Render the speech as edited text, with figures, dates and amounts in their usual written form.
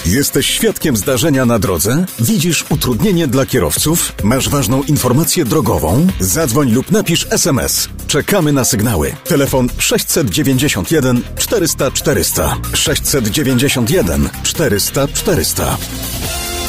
Jesteś świadkiem zdarzenia na drodze? Widzisz utrudnienie dla kierowców? Masz ważną informację drogową? Zadzwoń lub napisz SMS. Czekamy na sygnały. Telefon 691 400 400. 691 400 400.